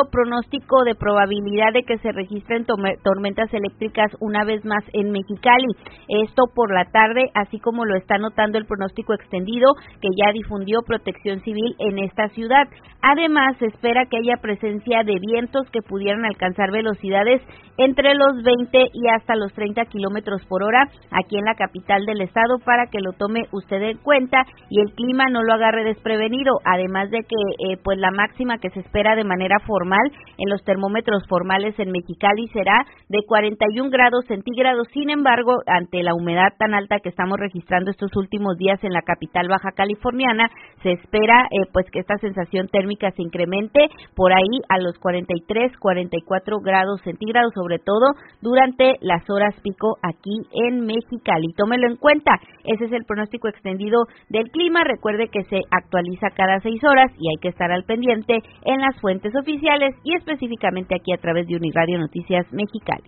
pronóstico de probabilidad de que se registren tormentas eléctricas una vez más en Mexicali. Esto por la tarde, así como lo está notando el pronóstico extendido que ya difundió Protección Civil en esta ciudad. Además, se espera que haya presencia de vientos que pudieran alcanzar velocidades entre los 20 y hasta los 30 kilómetros por hora aquí en la capital del estado, para que lo tome usted en cuenta y el clima no lo agarre desprevenido. Además de que pues la máxima que se espera de manera formal en los termómetros formales en Mexicali será de 41 grados centígrados. Sin embargo, ante la humedad tan alta que estamos registrando estos últimos días en la capital baja californiana, se espera pues que esta sensación térmica se incremente por ahí a los 43, 44 grados centígrados, sobre todo durante las horas pico aquí en Mexicali. Tómelo en cuenta, ese es el pronóstico extendido del clima. Recuerde que se actualiza cada 6 horas y hay que estar al pendiente en las fuentes oficiales y específicamente aquí a través de Uniradio Noticias Mexicali.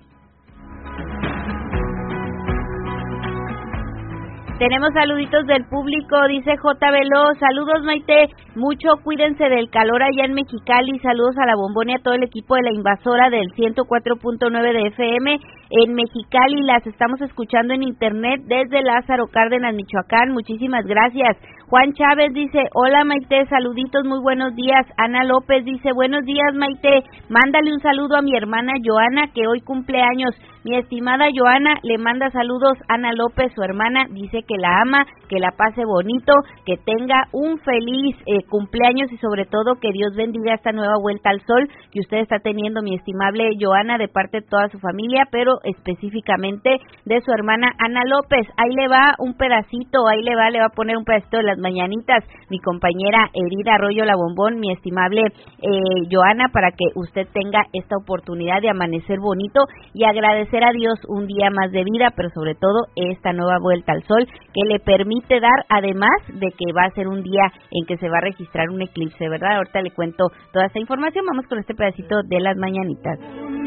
Tenemos saluditos del público, dice J. Veloz, saludos Maite, mucho cuídense del calor allá en Mexicali, saludos a la Bombón y a todo el equipo de la Invasora del 104.9 de FM en Mexicali, las estamos escuchando en internet desde Lázaro Cárdenas, Michoacán, muchísimas gracias. Juan Chávez dice, hola Maite, saluditos, muy buenos días. Ana López dice, buenos días Maite, mándale un saludo a mi hermana Joana que hoy cumple años. Mi estimada Joana le manda saludos Ana López, su hermana, dice que la ama, que la pase bonito, que tenga un feliz cumpleaños y sobre todo que Dios bendiga esta nueva vuelta al sol que usted está teniendo, mi estimable Joana, de parte de toda su familia, pero específicamente de su hermana Ana López. Ahí le va un pedacito, le va a poner un pedacito de las mañanitas, mi compañera Herida Arroyo La Bombón, mi estimable Joana, para que usted tenga esta oportunidad de amanecer bonito y agradecer a Dios un día más de vida, pero sobre todo esta nueva vuelta al sol que le permite dar, además de que va a ser un día en que se va a registrar un eclipse, ¿verdad? Ahorita le cuento toda esta información, vamos con este pedacito de las mañanitas.